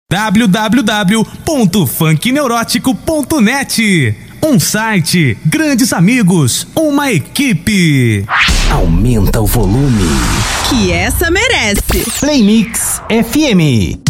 www.funkneurótico.net. Um site, grandes amigos, uma equipe. Aumenta o volume, que essa merece. Play Mix FM.